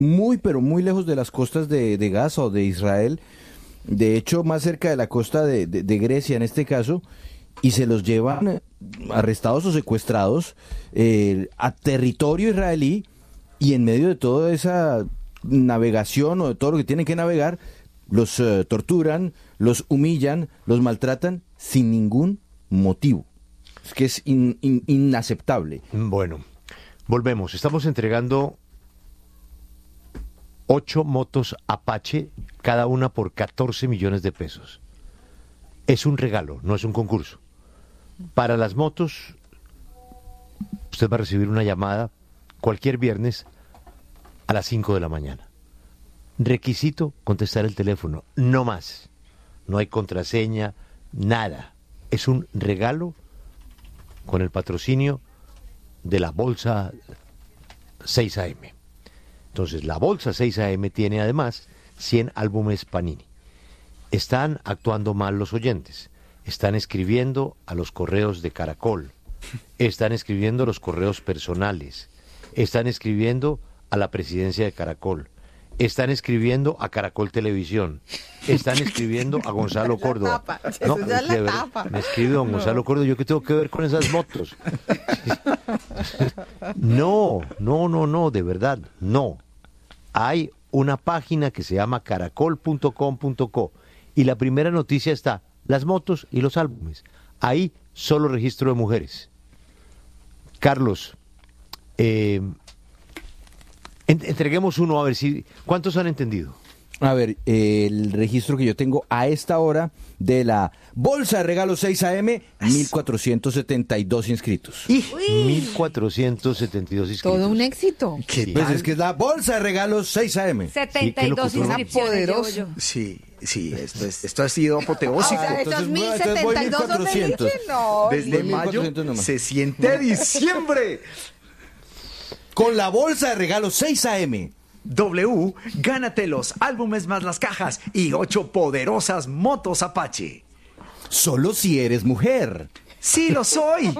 muy, pero muy lejos de las costas de Gaza o de Israel, de hecho más cerca de la costa de Grecia en este caso, y se los llevan arrestados o secuestrados a territorio israelí, y en medio de toda esa navegación o de todo lo que tienen que navegar, los torturan, los humillan, los maltratan sin ningún motivo. Es que es inaceptable. Bueno, volvemos. Estamos entregando 8 motos Apache, cada una por 14 millones de pesos. Es un regalo, no es un concurso. Para las motos, usted va a recibir una llamada cualquier viernes a las 5 de la mañana. Requisito, contestar el teléfono, no más. No hay contraseña, nada. Es un regalo con el patrocinio de la Bolsa 6 AM. Entonces, la Bolsa 6 AM tiene además 100 álbumes Panini. Están actuando mal los oyentes. Están escribiendo a los correos de Caracol. Están escribiendo a los correos personales. Están escribiendo a la presidencia de Caracol. Están escribiendo a Caracol Televisión. Están escribiendo a Gonzalo Córdoba. No, me escribe don Gonzalo Córdoba. ¿Yo qué tengo que ver con esas motos? No, de verdad, no. Hay una página que se llama caracol.com.co y la primera noticia está, las motos y los álbumes. Ahí solo registro de mujeres. Carlos, entreguemos uno a ver si... ¿Cuántos han entendido? A ver, el registro que yo tengo a esta hora de la Bolsa de Regalos 6 AM, 1.472 inscritos. 1.472 inscritos. Todo un éxito. Pues es que es la Bolsa de Regalos 6 AM. 72 inscripciones llevo yo. Sí, esto ha sido apoteósico. Estos Entonces, 1072 ¿dónde 400. dicen? No. Desde Voy mayo 1400 nomás. se siente diciembre. Con la Bolsa de Regalos 6 AM. W, gánate los álbumes más las cajas y 8 poderosas motos Apache. Solo si eres mujer. ¡Sí lo soy!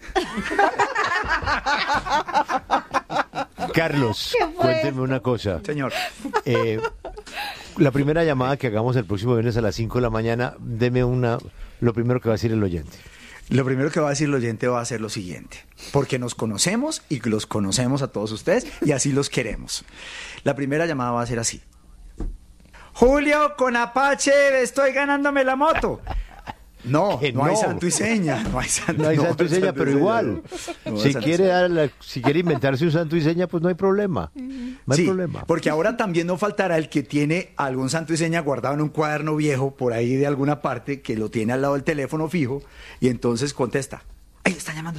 Carlos, cuénteme una cosa. Señor. La primera llamada que hagamos el próximo viernes a las 5 de la mañana, deme lo primero que va a decir el oyente. Lo primero que va a decir el oyente va a ser lo siguiente, porque nos conocemos y los conocemos a todos ustedes y así los queremos. La primera llamada va a ser así. Julio, con Apache estoy ganándome la moto. No hay santo y seña. No hay santo y seña, pero igual. Si quiere inventarse un santo y seña, pues no hay problema. No hay problema. Porque ahora también no faltará el que tiene algún santo y seña guardado en un cuaderno viejo por ahí de alguna parte, que lo tiene al lado del teléfono fijo, y entonces contesta. ¡Ay, está llamando!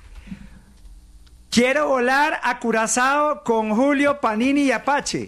Quiero volar a Curazao con Julio, Panini y Apache.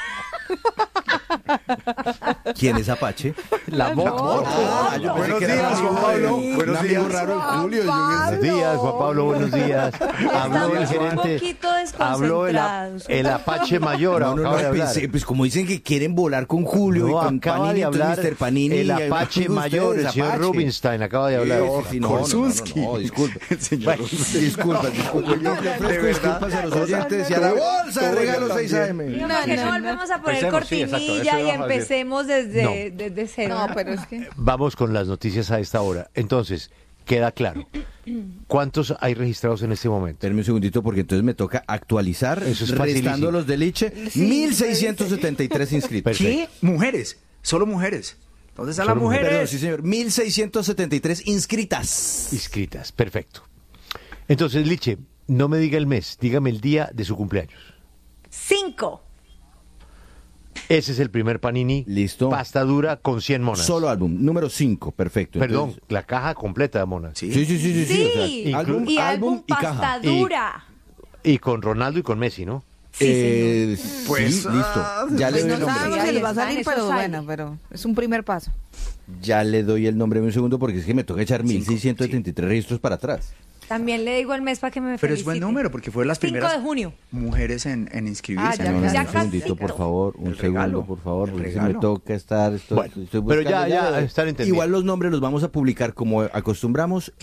¿Quién es Apache? La moto. Buenos días, Juan Pablo. Buenos días, raro Julio. Buenos días, Juan Pablo, buenos días. Habló el Estamos un gerente. poquito Habló desconcentrados. el Apache mayor. No, acaba de hablar. pues como dicen que quieren volar con Julio y con acaba Panini, de hablar entonces Mr. Panini. el y Apache mayor, el señor Apache. Rubinstein, acaba de hablar. No, disculpe. Disculpa. Yo le ofrezco disculpas a los oyentes y a la Bolsa de Regalos 6 AM. No volvemos a poner cortinilla y empecemos desde cero. No, pero es que... Vamos con las noticias a esta hora. Entonces, queda claro. ¿Cuántos hay registrados en este momento? Espérame un segundito porque entonces me toca actualizar, Eso es restando facilísimo. los de Liche, 1.673 inscritos. ¿Qué? Mujeres, solo mujeres. ¿Dónde están las Solo mujeres. Perdón, mujeres? sí señor, 1.673 inscritas. Inscritas, perfecto. Entonces, Liche, no me diga el mes, dígame el día de su cumpleaños. 5. Ese es el primer Panini. Listo. Pasta dura con 100 monas. Solo álbum, número 5, perfecto. Perdón, Entonces, la caja completa de monas. Sí. Sí. Sí, álbum, y álbum y pasta caja. dura. Y con Ronaldo y con Messi, ¿no? Sí, Pues, sí, listo. Ya le Pues doy el no nombre. sabemos Ahí si les va a está, salir, eso pero sale. bueno, pero es un primer paso. Ya le doy el nombre en un segundo porque es que me toca echar 1.673 registros para atrás. También le digo el mes para que me Pero felicite. es buen número porque fue las 5 primeras de junio. mujeres en inscribirse. Ah, ya, No, ya un segundito, casi. por favor, un El regalo. segundo, por favor, El porque si regalo. me toca estoy Bueno, buscando pero ya están entendiendo. Igual los nombres los vamos a publicar como acostumbramos Claro. en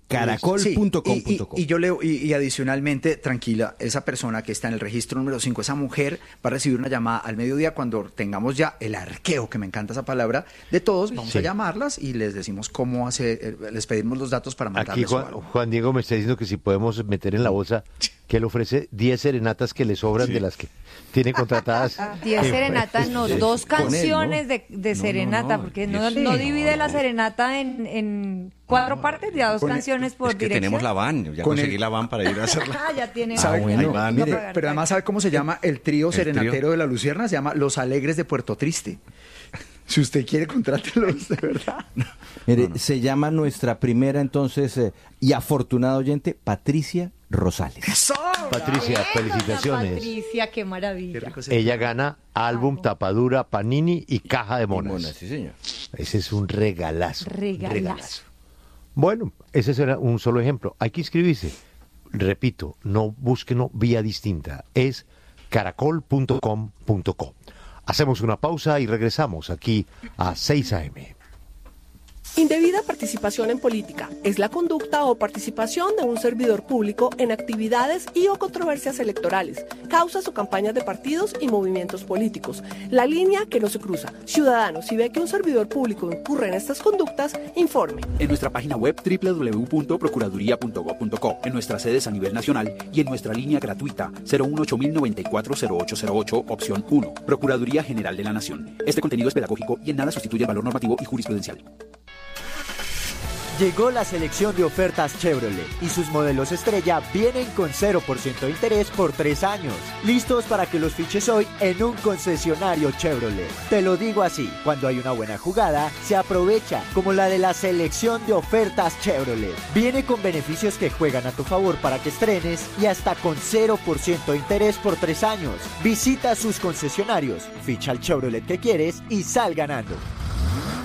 caracol.com.co. Y yo leo, y adicionalmente, tranquila, esa persona que está en el registro número 5, esa mujer va a recibir una llamada al mediodía cuando tengamos ya el arqueo, que me encanta esa palabra, de todos. Vamos a llamarlas y les decimos cómo hacer, les pedimos los datos para mandarles. Aquí Juan Diego me está diciendo que si podemos meter en la bolsa que él ofrece 10 serenatas que le sobran de las que tiene contratadas. 10 serenatas, no, 2 canciones de serenata, porque no divide la serenata en 4 partes, ya 2 canciones por dirección. Tenemos la van, ya conseguí la van para ir a hacerla. Ya tiene. Pero además, ¿sabe cómo se llama el trío serenatero de la Lucierna? Se llama Los Alegres de Puerto Triste. Si usted quiere, contrátelos, de verdad. Mire, se llama nuestra primera, entonces, y afortunada oyente, Patricia Rosales. ¡Eso! Patricia, felicitaciones. Patricia, qué maravilla. Ella gana álbum, tapadura, panini y caja de monas. Sí, señor. Ese es un regalazo. Regalazo. Bueno, ese será un solo ejemplo. Hay que inscribirse. Repito, no busquen vía distinta. Es caracol.com.co. Hacemos una pausa y regresamos aquí a 6 AM. Indebida participación en política es la conducta o participación de un servidor público en actividades y o controversias electorales, causas o campañas de partidos y movimientos políticos. La línea que no se cruza. Ciudadanos, si ve que un servidor público incurre en estas conductas, informe. En nuestra página web www.procuraduría.gov.co, en nuestras sedes a nivel nacional y en nuestra línea gratuita 018-094-0808, opción 1. Procuraduría General de la Nación. Este contenido es pedagógico y en nada sustituye el valor normativo y jurisprudencial. Llegó la selección de ofertas Chevrolet y sus modelos estrella vienen con 0% de interés por 3 años. Listos para que los fiches hoy en un concesionario Chevrolet. Te lo digo así, cuando hay una buena jugada, se aprovecha, como la de la selección de ofertas Chevrolet. Viene con beneficios que juegan a tu favor para que estrenes y hasta con 0% de interés por 3 años. Visita sus concesionarios, ficha el Chevrolet que quieres y sal ganando.